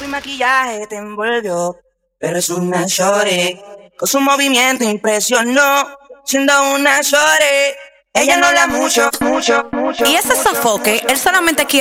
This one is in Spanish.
maquillaje te envolvió, pero es una shorty. Con su movimiento impresionó, siendo una shorty. Ella no habla mucho. Y ese sofoque, él solamente quiere